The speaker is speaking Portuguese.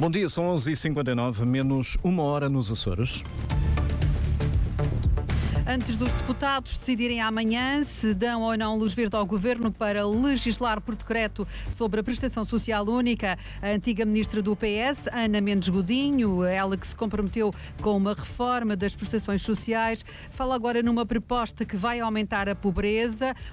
Bom dia, são 11h59, menos uma hora nos Açores. Antes dos deputados decidirem amanhã se dão ou não luz verde ao Governo para legislar por decreto sobre a prestação social única, a antiga ministra do PS, Ana Mendes Godinho, ela que se comprometeu com uma reforma das prestações sociais, fala agora numa proposta que vai aumentar a pobreza.